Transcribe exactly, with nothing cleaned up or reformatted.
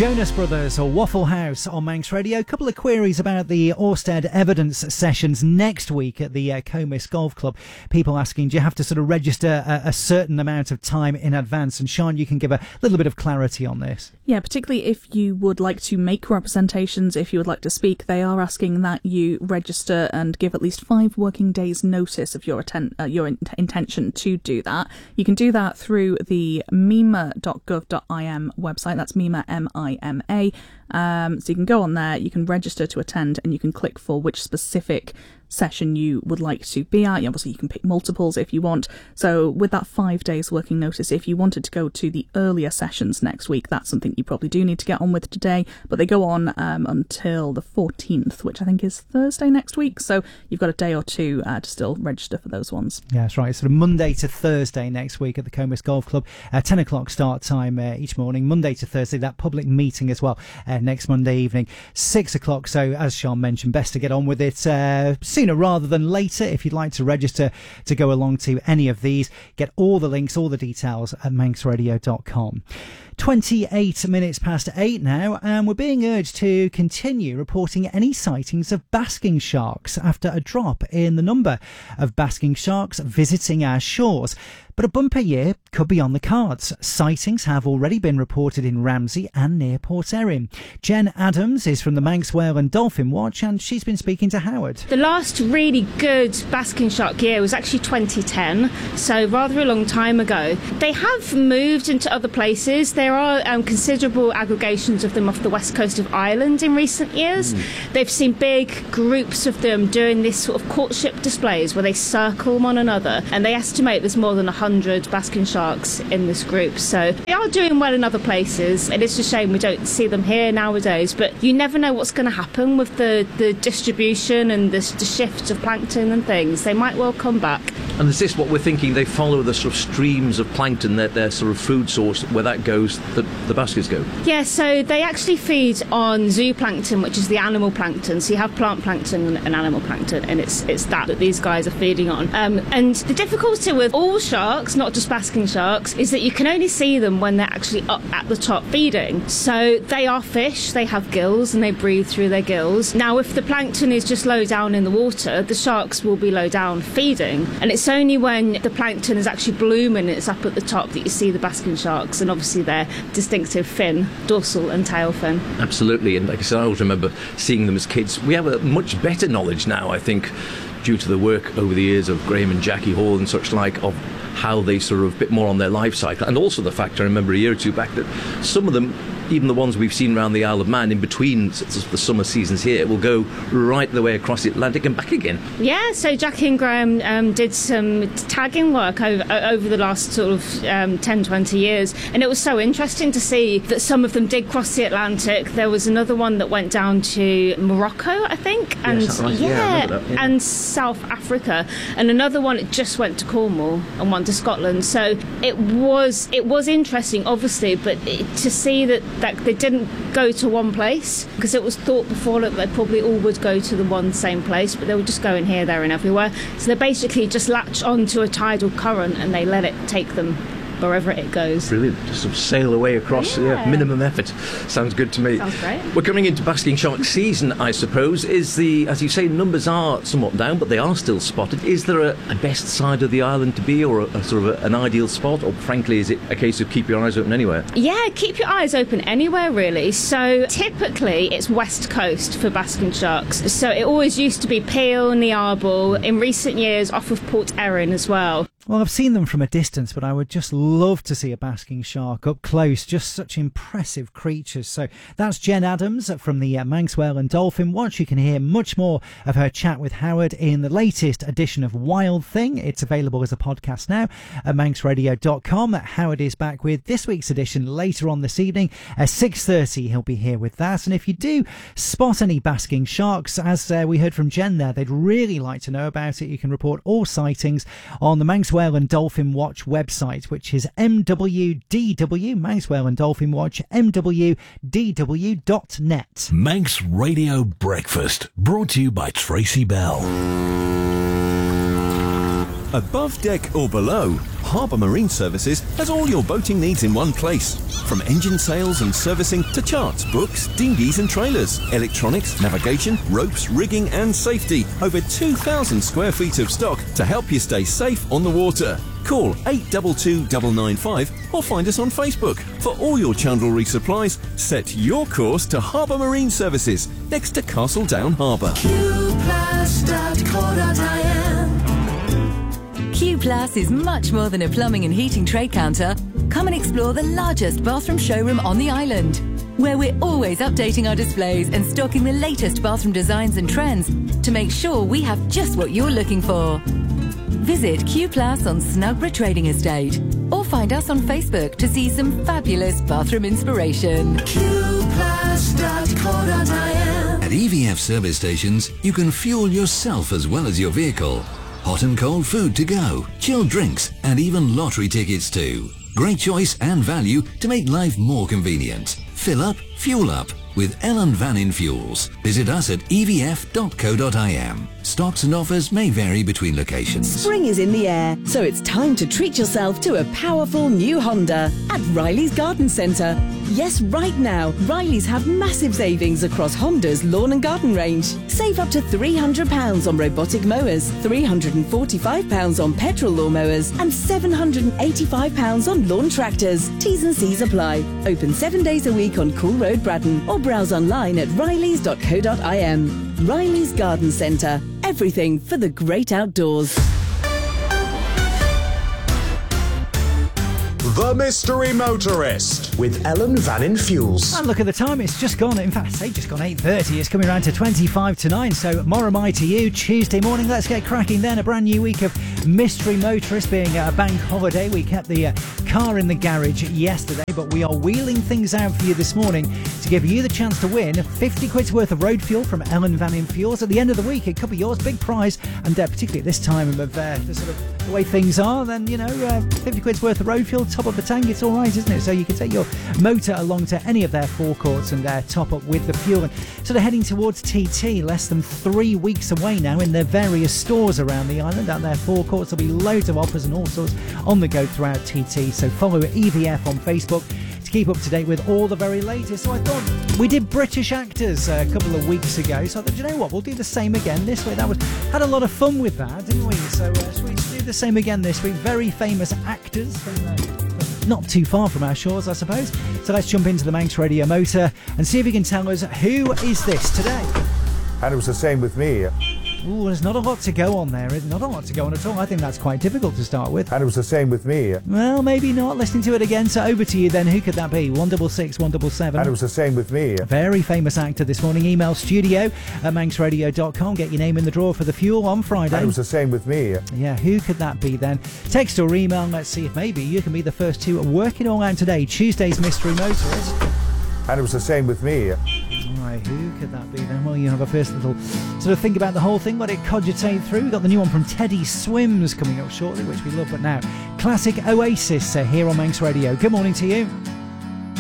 Jonas Brothers or Waffle House on Manx Radio. A couple of queries about the Orsted evidence sessions next week at the uh, Comus Golf Club. People asking, do you have to sort of register a, a certain amount of time in advance? And Sean, you can give a little bit of clarity on this. Yeah, particularly if you would like to make representations, if you would like to speak, they are asking that you register and give at least five working days notice of your, atten- uh, your in- intention to do that. You can do that through the mima dot gov dot I M website. That's Mima, M I M A. Um, so you can go on there, you can register to attend, and you can click for which specific session you would like to be at. Obviously, you can pick multiples if you want. So with that five days working notice, if you wanted to go to the earlier sessions next week, that's something you probably do need to get on with today. But they go on um, until the fourteenth, which I think is Thursday next week. So you've got a day or two uh, to still register for those ones. Yeah, that's right. Sort of Monday to Thursday next week at the Comus Golf Club. Uh, ten o'clock start time uh, each morning, Monday to Thursday. That public meeting as well uh, next Monday evening, six o'clock. So as Sean mentioned, best to get on with it uh, sooner rather than later. If you'd like to register to go along to any of these, get all the links, all the details at manx radio dot com. twenty-eight minutes past eight now, and we're being urged to continue reporting any sightings of basking sharks after a drop in the number of basking sharks visiting our shores. But a bumper year could be on the cards. Sightings have already been reported in Ramsey and near Port Erin. Jen Adams is from the Manx Whale and Dolphin Watch, and she's been speaking to Howard. The last really good basking shark year was actually twenty ten, so rather a long time ago. They have moved into other places. There are um, considerable aggregations of them off the west coast of Ireland in recent years. Mm. They've seen big groups of them doing this sort of courtship displays where they circle one another, and they estimate there's more than one hundred basking sharks in this group. So they are doing well in other places, and it's a shame we don't see them here nowadays. But you never know what's going to happen with the, the distribution and the, the shift of plankton and things. They might well come back. And is this what we're thinking? They follow the sort of streams of plankton, their, their sort of food source, where that goes, the, the baskets go? Yeah, so they actually feed on zooplankton, which is the animal plankton. So you have plant plankton and animal plankton, and it's it's that that these guys are feeding on. Um, and the difficulty with all sharks, not just basking sharks, is that you can only see them when they're actually up at the top feeding. So they are fish, they have gills, and they breathe through their gills. Now, if the plankton is just low down in the water, the sharks will be low down feeding. And it's only when the plankton is actually blooming, it's up at the top, that you see the basking sharks, and obviously their distinctive fin, dorsal and tail fin. Absolutely, and like I said, I always remember seeing them as kids. We have a much better knowledge now, I think, due to the work over the years of Graham and Jackie Hall and such like, of how they sort of bit more on their life cycle, and also the fact, I remember a year or two back, that some of them, even the ones we've seen around the Isle of Man in between the summer seasons here, will go right the way across the Atlantic and back again. Yeah, so Jackie and Graham um, did some tagging work over, over the last sort of um, ten, twenty years, and it was so interesting to see that some of them did cross the Atlantic. There was another one that went down to Morocco, I think, and yes, right. yeah, yeah, that, yeah, and South Africa, and another one that just went to Cornwall and one to Scotland. So it was it was interesting, obviously, but it, to see that that they didn't go to one place, because it was thought before that they probably all would go to the one same place, but they were just going here, there and everywhere. So they basically just latch onto a tidal current and they let it take them wherever it goes. Brilliant. Just sort of sail away across, yeah. yeah, minimum effort. Sounds good to me. Sounds great. We're coming into basking shark season, I suppose. Is the, as you say, numbers are somewhat down, but they are still spotted. Is there a, a best side of the island to be, or a, a sort of a, an ideal spot, or frankly, is it a case of keep your eyes open anywhere? Yeah, keep your eyes open anywhere, really. So typically it's west coast for basking sharks. So it always used to be Peel, Niarbol, in recent years off of Port Erin as well. Well, I've seen them from a distance, but I would just love to see a basking shark up close. Just such impressive creatures. So that's Jen Adams from the uh, Manx Whale and Dolphin Watch. You can hear much more of her chat with Howard in the latest edition of Wild Thing. It's available as a podcast now at manx radio dot com. Howard is back with this week's edition later on this evening at six thirty. He'll be here with that. And if you do spot any basking sharks, as uh, we heard from Jen there, they'd really like to know about it. You can report all sightings on the Manx Whale and Dolphin Watch website, which is M W D W, Manx Whale and Dolphin Watch, M W D W dot net. Manx Radio Breakfast, brought to you by Tracy Bell. Above deck or below, Harbour Marine Services has all your boating needs in one place. From engine sales and servicing to charts, books, dinghies and trailers, electronics, navigation, ropes, rigging and safety. Over two thousand square feet of stock to help you stay safe on the water. Call eight two two nine nine five or find us on Facebook. For all your chandlery supplies, set your course to Harbour Marine Services, next to Castle Down Harbour. Q plus dot co dot I M. Q Plus is much more than a plumbing and heating trade counter. Come and explore the largest bathroom showroom on the island, where we're always updating our displays and stocking the latest bathroom designs and trends to make sure we have just what you're looking for. Visit Q Plus on Snugborough Trading Estate or find us on Facebook to see some fabulous bathroom inspiration. Q plus dot co dot I M. At E V F service stations, you can fuel yourself as well as your vehicle. Hot and cold food to go, chilled drinks, and even lottery tickets too. Great choice and value to make life more convenient. Fill up, fuel up with Ellen Vannin Fuels. Visit us at e v f dot co dot I m. Stocks and offers may vary between locations. Spring is in the air, so it's time to treat yourself to a powerful new Honda at Riley's Garden Centre. Yes, right now, Riley's have massive savings across Honda's lawn and garden range. Save up to three hundred pounds on robotic mowers, three hundred forty-five pounds on petrol lawnmowers, and seven hundred eighty-five pounds on lawn tractors. T's and C's apply. Open seven days a week on Cool Road, Braddon, or browse online at rileys dot co dot I m. Riley's Garden Centre. Everything for the great outdoors. The Mystery Motorist with Ellen Vannin Fuels. And look at the time, it's just gone, in fact, say just gone eight thirty, it's coming around to twenty-five to nine, so Moromai to you, Tuesday morning. Let's get cracking then, a brand new week of Mystery Motorist, being a bank holiday. We kept the uh, car in the garage yesterday, but we are wheeling things out for you this morning to give you the chance to win fifty quid's worth of road fuel from Ellen Vannin Fuels. At the end of the week, it could be yours, big prize, and uh, particularly at this time of uh, the sort of the way things are, then, you know, uh, fifty quid's worth of road fuel, top of the tank, it's all right, isn't it? So you can take your motor along to any of their forecourts and uh, top up with the fuel. And sort of heading towards T T, less than three weeks away now in their various stores around the island. At their forecourts, there'll be loads of offers and all sorts on the go throughout T T. So follow E V F on Facebook to keep up to date with all the very latest. So I thought we did British actors a couple of weeks ago, so I thought, you know what, we'll do the same again this week. That was had a lot of fun with that, didn't we? So uh, so we do the same again this week. Very famous actors from uh, not too far from our shores, I suppose. So let's jump into the Manx Radio Motor and see if you can tell us who is this today. And it was the same with me. Ooh, there's not a lot to go on there. Not a lot to go on at all. I think that's quite difficult to start with. And it was the same with me. Well, maybe not. Listening to it again. So over to you then. Who could that be? one six six, one seven seven. And it was the same with me. Very famous actor this morning. Email studio at manx radio dot com. Get your name in the draw for the fuel on Friday. And it was the same with me. Yeah, who could that be then? Text or email. Let's see if maybe you can be the first to work it all out today. Tuesday's Mystery Motorist. And it was the same with me. Right, who could that be then? Well, you have a first little sort of think about the whole thing, let it cogitate through. We've got the new one from Teddy Swims coming up shortly, which we love. But now, classic Oasis uh, here on Manx Radio. Good morning to you.